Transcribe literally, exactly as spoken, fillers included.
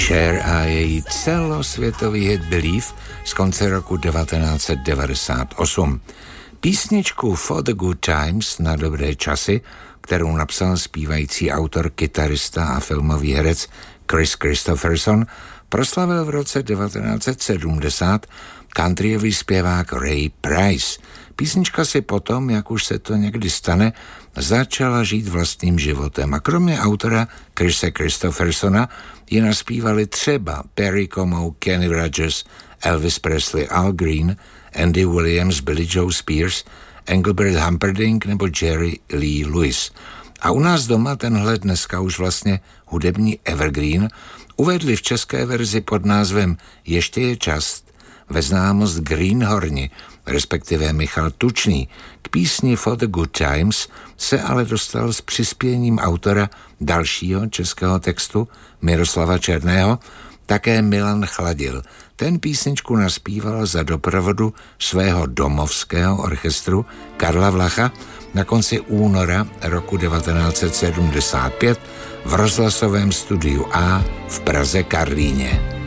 Cher a její celosvětový hit Believe z konce roku devatenáct set devadesát osm. Písničku For the Good Times, na dobré časy, kterou napsal zpívající autor, kytarista a filmový herec Kris Kristofferson, proslavil v roce devatenáct set sedmdesát countryový zpěvák Ray Price. Písnička si potom, jak už se to někdy stane, začala žít vlastním životem a kromě autora Krise Kristoffersona ji naspívali třeba Perry Como, Kenny Rogers, Elvis Presley, Al Green, Andy Williams, Billy Joe Spears, Engelbert Humperdinck nebo Jerry Lee Lewis. A u nás doma tenhle dneska už vlastně hudební evergreen uvedli v české verzi pod názvem Ještě je čas ve známost Greenhorni, respektive Michal Tučný. K písni For the Good Times se ale dostal s přispěním autora dalšího českého textu Miroslava Černého, také Milan Chladil. Ten písničku naspíval za doprovodu svého domovského orchestru Karla Vlacha na konci února roku devatenáct set sedmdesát pět v rozhlasovém studiu A v Praze Karlíně.